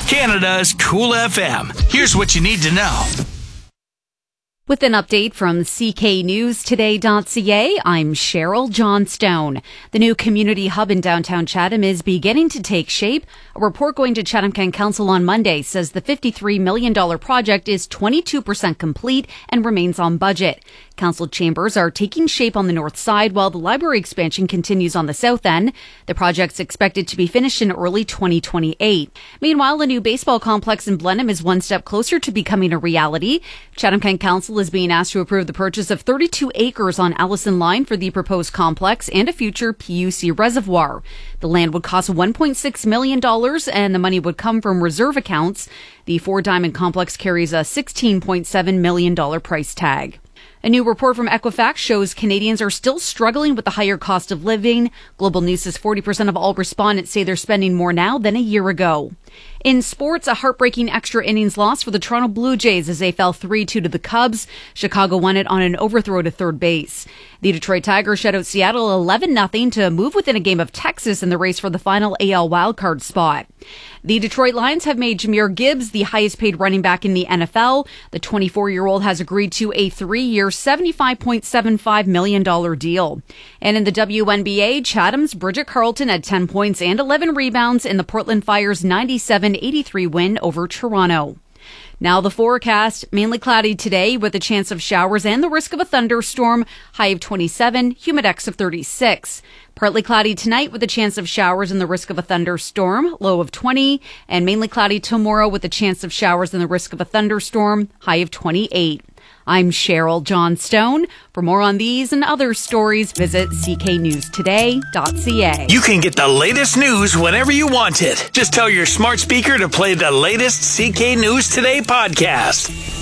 Canada's Cool FM. Here's what you need to know. With an update from cknewstoday.ca, I'm Cheryl Johnstone. The new community hub in downtown Chatham is beginning to take shape. A report going to Chatham-Kent Council on Monday says the $53 million project is 22% complete and remains on budget. Council chambers are taking shape on the north side while the library expansion continues on the south end. The project's expected to be finished in early 2028. Meanwhile, a new baseball complex in Blenheim is one step closer to becoming a reality. Chatham-Kent Council is being asked to approve the purchase of 32 acres on Allison Line for the proposed complex and a future PUC reservoir. The land would cost $1.6 million and the money would come from reserve accounts. The Four Diamond Complex carries a $16.7 million price tag. A new report from Equifax shows Canadians are still struggling with the higher cost of living. Global News says 40% of all respondents say they're spending more now than a year ago. In sports, a heartbreaking extra innings loss for the Toronto Blue Jays as they fell 3-2 to the Cubs. Chicago won it on an overthrow to third base. The Detroit Tigers shut out Seattle 11-0 to move within a game of Texas in the race for the final AL wildcard spot. The Detroit Lions have made Jahmyr Gibbs the highest paid running back in the NFL. The 24-year-old has agreed to a 3-year, $75.75 million deal. And in the WNBA, Chatham's Bridget Carlton had 10 points and 11 rebounds in the Portland Fire's 97-83 win over Toronto. Now the forecast, mainly cloudy today with a chance of showers and the risk of a thunderstorm, high of 27, humidex of 36. Partly cloudy tonight with a chance of showers and the risk of a thunderstorm, low of 20, and mainly cloudy tomorrow with a chance of showers and the risk of a thunderstorm, high of 28. I'm Cheryl Johnstone. For more on these and other stories, visit cknewstoday.ca. You can get the latest news whenever you want it. Just tell your smart speaker to play the latest CK News Today podcast.